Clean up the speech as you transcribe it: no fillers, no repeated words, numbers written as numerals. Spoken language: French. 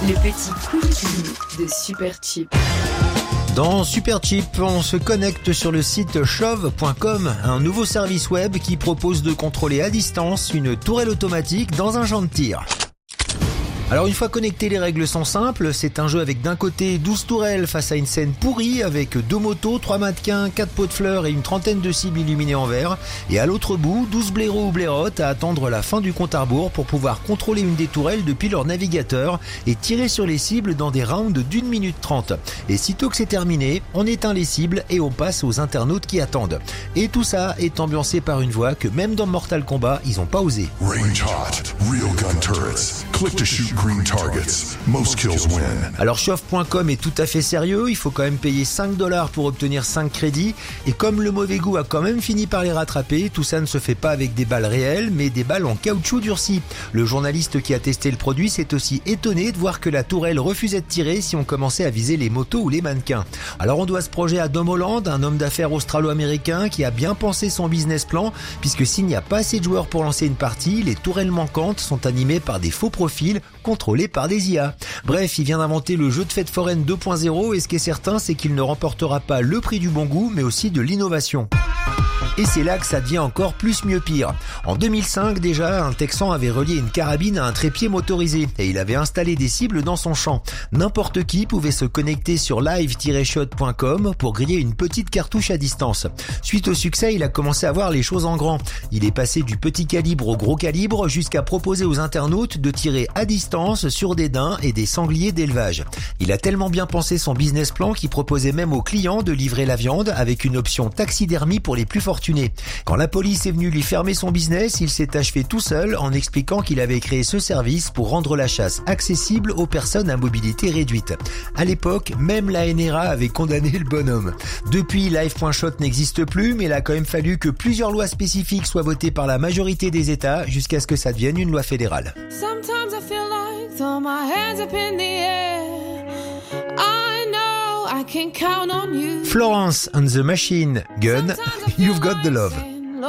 Le petit quiz de Super Cheap. Dans Super Cheap, on se connecte sur le site shove.com, un nouveau service web qui propose de contrôler à distance une tourelle automatique dans un champ de tir. Alors une fois connecté, les règles sont simples, c'est un jeu avec d'un côté 12 tourelles face à une scène pourrie avec 2 motos, 3 mannequins, 4 pots de fleurs et une trentaine de cibles illuminées en vert. Et à l'autre bout, 12 blaireaux ou blairottes à attendre la fin du compte à rebours pour pouvoir contrôler une des tourelles depuis leur navigateur et tirer sur les cibles dans des rounds d'1 minute 30. Et sitôt que c'est terminé, on éteint les cibles et on passe aux internautes qui attendent. Et tout ça est ambiancé par une voix que même dans Mortal Kombat, ils n'ont pas osé. Range hot, real gun turrets. Click to shoot green targets. Most kills win. Alors shove.com est tout à fait sérieux, il faut quand même payer 5$ pour obtenir 5 crédits. Et comme le mauvais goût a quand même fini par les rattraper, tout ça ne se fait pas avec des balles réelles, mais des balles en caoutchouc durci. Le journaliste qui a testé le produit s'est aussi étonné de voir que la tourelle refusait de tirer si on commençait à viser les motos ou les mannequins. Alors on doit ce projet à Dom Holland, un homme d'affaires australo-américain qui a bien pensé son business plan, puisque s'il n'y a pas assez de joueurs pour lancer une partie, les tourelles manquantes sont animées par des faux profils contrôlés par des IA. Bref, il vient d'inventer le jeu de fête foraine 2.0 et ce qui est certain, c'est qu'il ne remportera pas le prix du bon goût, mais aussi de l'innovation. Et c'est là que ça devient encore plus mieux pire. En 2005 déjà, un Texan avait relié une carabine à un trépied motorisé et il avait installé des cibles dans son champ. N'importe qui pouvait se connecter sur live-shot.com pour griller une petite cartouche à distance. Suite au succès, il a commencé à voir les choses en grand. Il est passé du petit calibre au gros calibre jusqu'à proposer aux internautes de tirer à distance sur des daims et des sangliers d'élevage. Il a tellement bien pensé son business plan qu'il proposait même aux clients de livrer la viande avec une option taxidermie pour les plus fortunés. Quand la police est venue lui fermer son business, il s'est achevé tout seul en expliquant qu'il avait créé ce service pour rendre la chasse accessible aux personnes à mobilité réduite. À l'époque, même la NRA avait condamné le bonhomme. Depuis, Live.shot n'existe plus, mais il a quand même fallu que plusieurs lois spécifiques soient votées par la majorité des États jusqu'à ce que ça devienne une loi fédérale. Sometimes I feel like throw my hands up in the air. I know I can count on you. Florence and the Machine Gun, You've Got the Love.